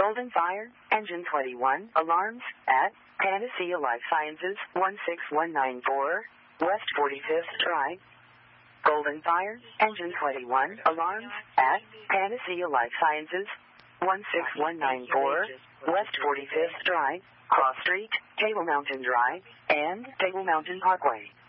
Golden Fire, Engine 21, alarms at Panacea Life Sciences, 16194, West 45th Drive. Golden Fire, Engine 21, alarms at Panacea Life Sciences, 16194, West 45th Drive, Cross Street, Table Mountain Drive, and Table Mountain Parkway.